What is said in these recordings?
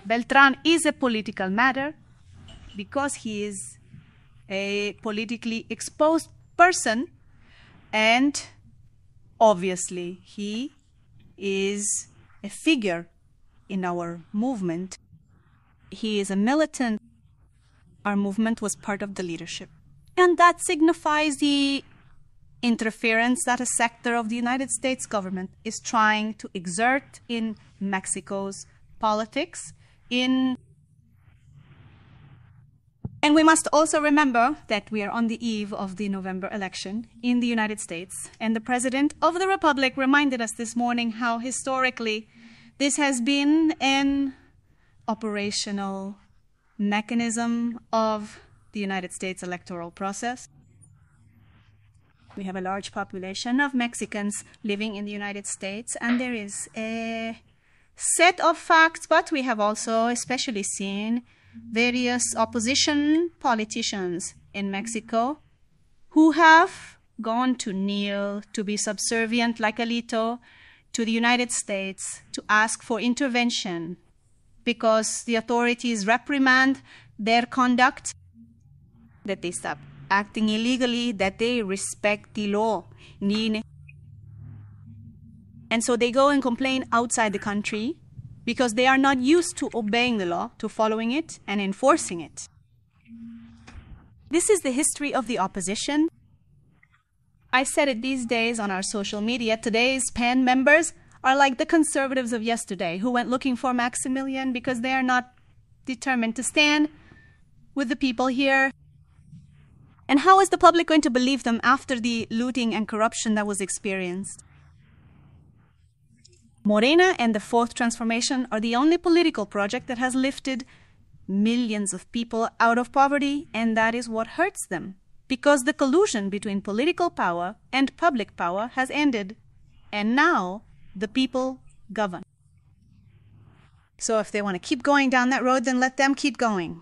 Beltran is a political matter because he is a politically exposed person, and obviously he is a figure in our movement. He is a militant. Our movement was part of the leadership. And that signifies the interference that a sector of the United States government is trying to exert in Mexico's politics. And we must also remember that we are on the eve of the November election in the United States. And the President of the Republic reminded us this morning how historically this has been an operational mechanism of the United States electoral process. We have a large population of Mexicans living in the United States, and there is a set of facts, but we have also especially seen various opposition politicians in Mexico who have gone to kneel, to be subservient like Alito, to the United States, to ask for intervention because the authorities reprimand their conduct, that they stop acting illegally, that they respect the law. And so they go and complain outside the country because they are not used to obeying the law, to following it and enforcing it. This is the history of the opposition. I said it these days on our social media. Today's PAN members are like the conservatives of yesterday who went looking for Maximilian because they are not determined to stand with the people here. And how is the public going to believe them after the looting and corruption that was experienced? Morena and the Fourth Transformation are the only political project that has lifted millions of people out of poverty, and that is what hurts them, because the collusion between political power and public power has ended, and now the people govern. So if they want to keep going down that road, then let them keep going.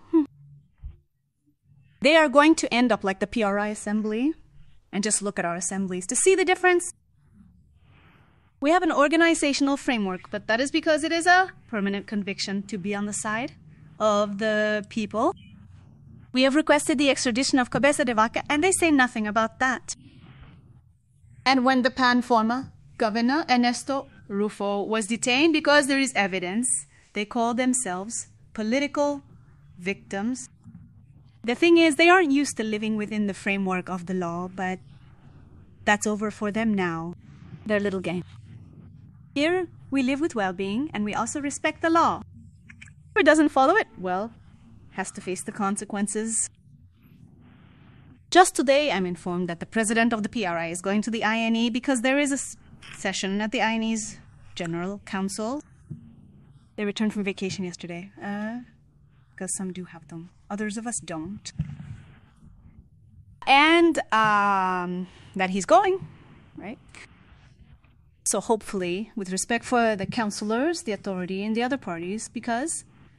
They are going to end up like the PRI assembly, and just look at our assemblies to see the difference. We have an organizational framework, but that is because it is a permanent conviction to be on the side of the people. We have requested the extradition of Cabeza de Vaca, and they say nothing about that. And when the PAN former governor, Ernesto Rufo, was detained because there is evidence, they call themselves political victims. The thing is, they aren't used to living within the framework of the law, but that's over for them now, their little game. Here, we live with well-being, and we also respect the law. Whoever doesn't follow it, well, has to face the consequences. Just today, I'm informed that the president of the PRI is going to the INE because there is a session at the INE's General Council. They returned from vacation yesterday, because some do have them. Others of us don't. And that he's going, right? So hopefully, with respect for the councillors, the authority, and the other parties, because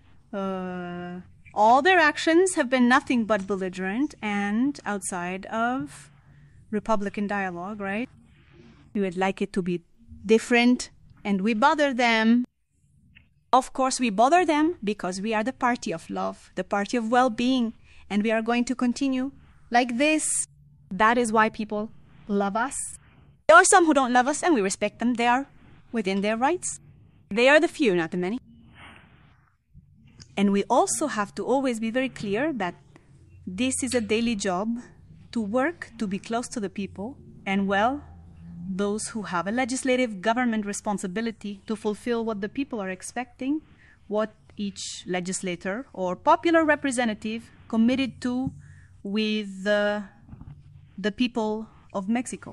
all their actions have been nothing but belligerent and outside of Republican dialogue, right? We would like it to be different, and we bother them. Of course, we bother them because we are the party of love, the party of well-being, and we are going to continue like this. That is why people love us. There are some who don't love us, and we respect them. They are within their rights. They are the few, not the many. And we also have to always be very clear that this is a daily job to work, to be close to the people, and well, those who have a legislative government responsibility to fulfill what the people are expecting, what each legislator or popular representative committed to with the people of Mexico.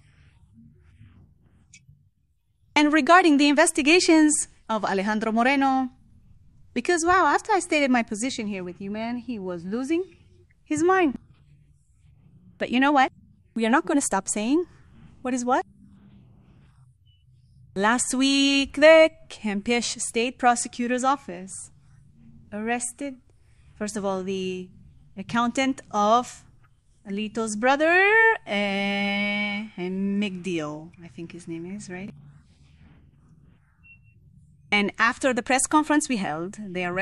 And regarding the investigations of Alejandro Moreno, because, wow, after I stated my position here with you, man, he was losing his mind. But you know what? We are not going to stop saying what is what. Last week, the Campeche State Prosecutor's Office arrested, first of all, the accountant of Alito's brother, Migdio, I think his name is, right? And after the press conference we held, they arrested